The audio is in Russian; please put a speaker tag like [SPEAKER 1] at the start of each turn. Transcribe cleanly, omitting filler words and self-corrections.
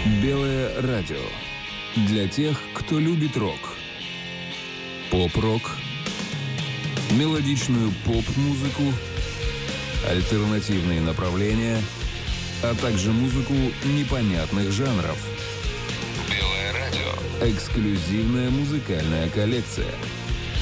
[SPEAKER 1] Белое радио. Для тех, кто любит рок. Поп-рок, мелодичную поп-музыку, альтернативные направления, а также музыку непонятных жанров. Белое радио. Эксклюзивная музыкальная коллекция.